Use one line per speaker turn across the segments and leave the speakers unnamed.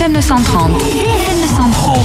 DFM 930. DFM 930.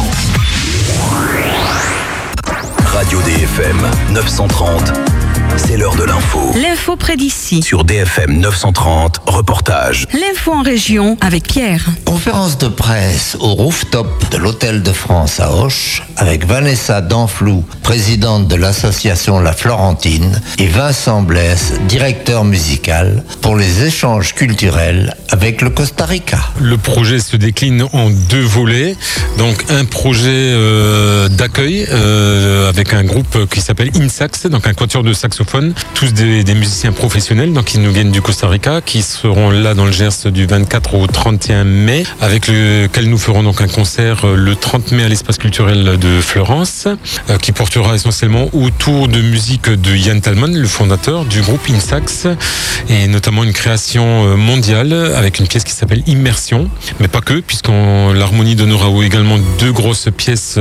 Radio DFM 930. C'est l'heure de l'info.
L'info près d'ici.
Sur DFM 930, reportage.
L'info en région avec Pierre.
Conférence de presse au rooftop de l'Hôtel de France à Auch avec Vanessa Danflou, présidente de l'association La Florentine, et Vincent Blaise, directeur musical, pour les échanges culturels avec le Costa Rica.
Le projet se décline en deux volets. Donc un projet d'accueil avec un groupe qui s'appelle InSax, donc un quatuor de saxophones, tous des musiciens professionnels, donc ils nous viennent du Costa Rica, qui seront là dans le Gers du 24 au 31 mai, avec lequel nous ferons donc un concert le 30 mai à l'espace culturel de Florence, qui portera essentiellement autour de musique de Ian Tallman, le fondateur du groupe InSax, et notamment une création mondiale avec une pièce qui s'appelle Immersion, mais pas que, puisqu'en l'harmonie donnera également deux grosses pièces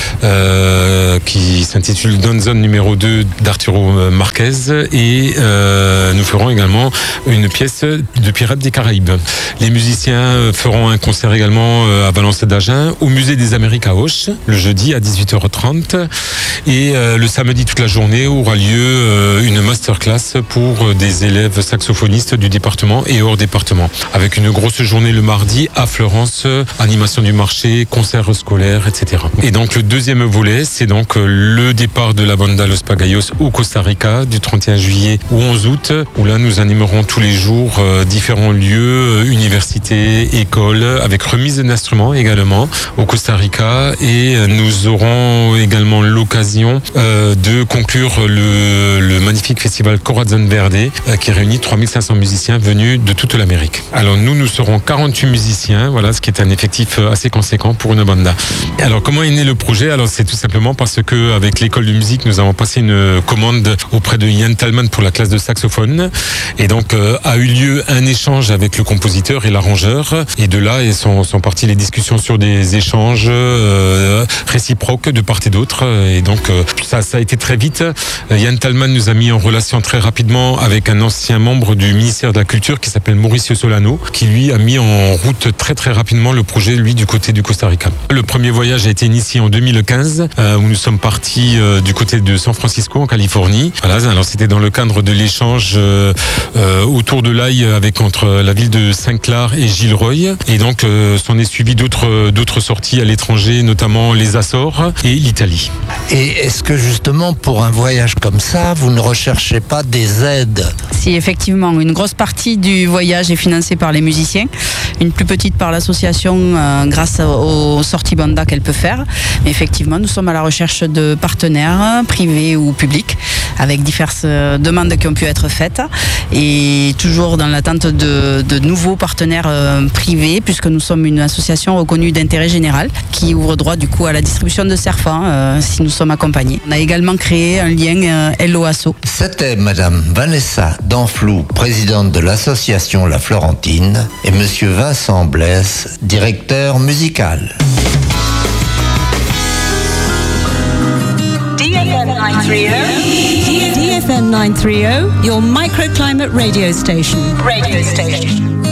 qui s'intitulent Don Zone numéro 2 d'Arturo Marquez, et nous ferons également une pièce de Pirates des Caraïbes. Les musiciens feront un concert également à Valence d'Agen, au Musée des Amériques à Auch, le jeudi à 18h30, et le samedi toute la journée aura lieu une masterclass pour des élèves saxophonistes du département et hors département, avec une grosse journée le mardi à Florence, animation du marché, concerts scolaires, etc. Et donc le deuxième volet, c'est donc le départ de la banda Los Pagayos au Costa Rica du 31 juillet au 11 août, où là nous animerons tous les jours différents lieux, universités, écoles, avec remise d'instruments également au Costa Rica, et nous aurons également l'occasion de conclure le magnifique festival Corazon Verde qui réunit 3500 musiciens venus de toute l'Amérique. Alors nous serons 48 musiciens, voilà, ce qui est un effectif assez conséquent pour une banda. Alors comment est né le projet? Alors c'est tout simplement parce que avec l'école de musique, nous avons passé une commande auprès de Ian Tallman pour la classe de saxophone, et donc a eu lieu un échange avec le compositeur et l'arrangeur, et de là sont parties les discussions sur des échanges réciproques de part et d'autre, et donc ça a été très vite. Ian Tallman nous a mis en relation très rapidement avec un ancien membre du ministère de la Culture qui s'appelle Mauricio Solano, qui lui a mis en route très très rapidement le projet, lui, du côté du Costa Rica. Le premier voyage a été initié en 2015, où nous sommes partis du côté de San Francisco en Californie. Voilà, alors c'était dans le cadre de l'échange autour de l'ail entre la ville de Saint-Clar et Gilroy, et donc s'en est suivi d'autres sorties à l'étranger, notamment les Açores et l'Italie.
Et est-ce que justement pour un voyage comme ça, vous ne recherchez pas des aides?
Si, effectivement, une grosse partie du voyage est financée par les musiciens, une plus petite par l'association grâce aux sorties banda qu'elle peut faire. Mais effectivement, nous sommes à la recherche de partenaires privés ou publics, avec diverses demandes qui ont pu être faites, et toujours dans l'attente de nouveaux partenaires privés, puisque nous sommes une association reconnue d'intérêt général qui ouvre droit du coup à la distribution de serfins si nous sommes accompagnés. On a également créé un lien LOASO.
C'était Madame Vanessa Danflou, présidente de l'association La Florentine, et Monsieur Vincent Blaise, directeur musical.
DFM 930. DFM 930, your microclimate radio station. Radio station.